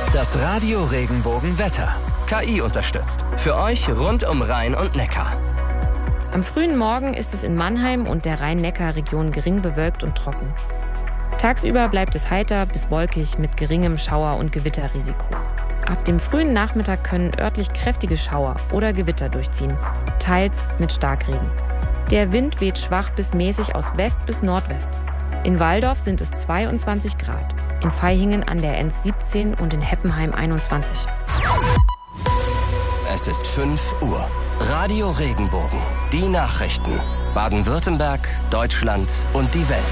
Das Radio Regenbogen Wetter. KI unterstützt. Für euch rund um Rhein und Neckar. Am frühen Morgen ist es in Mannheim und der Rhein-Neckar-Region gering bewölkt und trocken. Tagsüber bleibt es heiter bis wolkig mit geringem Schauer- und Gewitterrisiko. Ab dem frühen Nachmittag können örtlich kräftige Schauer oder Gewitter durchziehen, teils mit Starkregen. Der Wind weht schwach bis mäßig aus West bis Nordwest. In Walldorf sind es 22 Grad, in Vaihingen an der Enz 17 und in Heppenheim 21. Es ist 5 Uhr. Radio Regenbogen. Die Nachrichten. Baden-Württemberg, Deutschland und die Welt.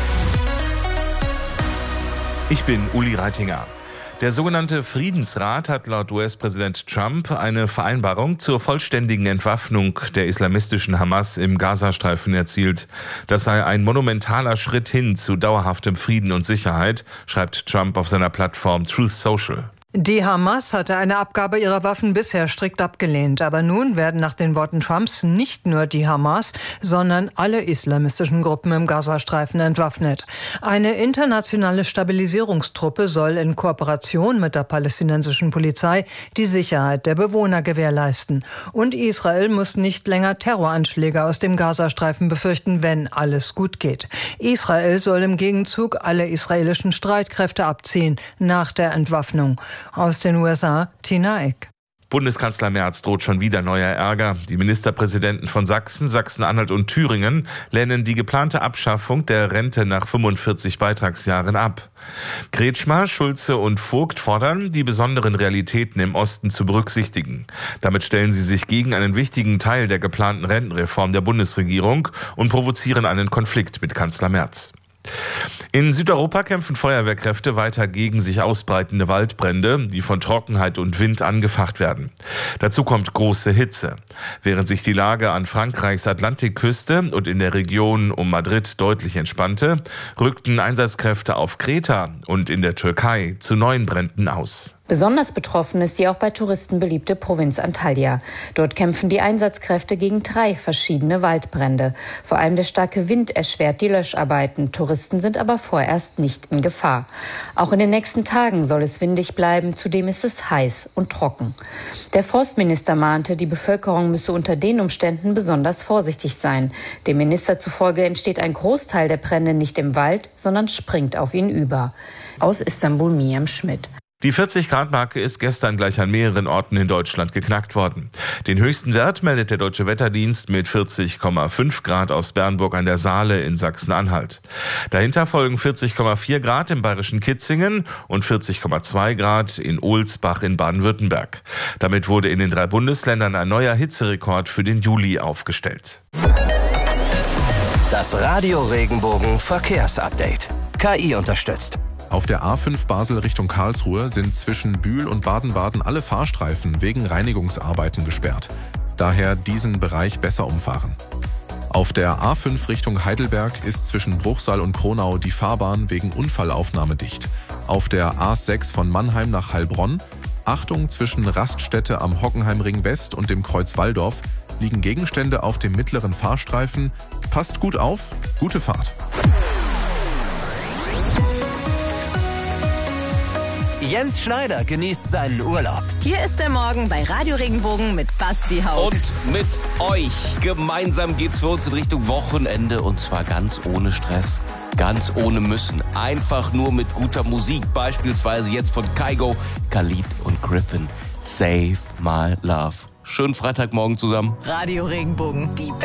Ich bin Uli Reitinger. Der sogenannte Friedensrat hat laut US-Präsident Trump eine Vereinbarung zur vollständigen Entwaffnung der islamistischen Hamas im Gazastreifen erzielt. Das sei ein monumentaler Schritt hin zu dauerhaftem Frieden und Sicherheit, schreibt Trump auf seiner Plattform Truth Social. Die Hamas hatte eine Abgabe ihrer Waffen bisher strikt abgelehnt. Aber nun werden nach den Worten Trumps nicht nur die Hamas, sondern alle islamistischen Gruppen im Gazastreifen entwaffnet. Eine internationale Stabilisierungstruppe soll in Kooperation mit der palästinensischen Polizei die Sicherheit der Bewohner gewährleisten. Und Israel muss nicht länger Terroranschläge aus dem Gazastreifen befürchten, wenn alles gut geht. Israel soll im Gegenzug alle israelischen Streitkräfte abziehen nach der Entwaffnung. Aus den USA, Tina Eck. Bundeskanzler Merz droht schon wieder neuer Ärger. Die Ministerpräsidenten von Sachsen, Sachsen-Anhalt und Thüringen lehnen die geplante Abschaffung der Rente nach 45 Beitragsjahren ab. Kretschmer, Schulze und Vogt fordern, die besonderen Realitäten im Osten zu berücksichtigen. Damit stellen sie sich gegen einen wichtigen Teil der geplanten Rentenreform der Bundesregierung und provozieren einen Konflikt mit Kanzler Merz. In Südeuropa kämpfen Feuerwehrkräfte weiter gegen sich ausbreitende Waldbrände, die von Trockenheit und Wind angefacht werden. Dazu kommt große Hitze. Während sich die Lage an Frankreichs Atlantikküste und in der Region um Madrid deutlich entspannte, rückten Einsatzkräfte auf Kreta und in der Türkei zu neuen Bränden aus. Besonders betroffen ist die auch bei Touristen beliebte Provinz Antalya. Dort kämpfen die Einsatzkräfte gegen 3 verschiedene Waldbrände. Vor allem der starke Wind erschwert die Löscharbeiten. Touristen sind aber vorerst nicht in Gefahr. Auch in den nächsten Tagen soll es windig bleiben, zudem ist es heiß und trocken. Der Forstminister mahnte, die Bevölkerung müsse unter den Umständen besonders vorsichtig sein. Dem Minister zufolge entsteht ein Großteil der Brände nicht im Wald, sondern springt auf ihn über. Aus Istanbul, Miriam Schmidt. Die 40-Grad-Marke ist gestern gleich an mehreren Orten in Deutschland geknackt worden. Den höchsten Wert meldet der Deutsche Wetterdienst mit 40,5 Grad aus Bernburg an der Saale in Sachsen-Anhalt. Dahinter folgen 40,4 Grad im bayerischen Kitzingen und 40,2 Grad in Ohlsbach in Baden-Württemberg. Damit wurde in den 3 Bundesländern ein neuer Hitzerekord für den Juli aufgestellt. Das Radio Regenbogen Verkehrsupdate. KI unterstützt. Auf der A5 Basel Richtung Karlsruhe sind zwischen Bühl und Baden-Baden alle Fahrstreifen wegen Reinigungsarbeiten gesperrt. Daher diesen Bereich besser umfahren. Auf der A5 Richtung Heidelberg ist zwischen Bruchsal und Kronau die Fahrbahn wegen Unfallaufnahme dicht. Auf der A6 von Mannheim nach Heilbronn, Achtung, zwischen Raststätte am Hockenheimring West und dem Kreuz Walldorf liegen Gegenstände auf dem mittleren Fahrstreifen. Passt gut auf, gute Fahrt. Jens Schneider genießt seinen Urlaub. Hier ist der Morgen bei Radio Regenbogen mit Basti Haug. Und mit euch. Gemeinsam geht's für uns in Richtung Wochenende und zwar ganz ohne Stress, ganz ohne Müssen. Einfach nur mit guter Musik. Beispielsweise jetzt von Kygo, Khalid und Griffin. Save My Love. Schönen Freitagmorgen zusammen. Radio Regenbogen, die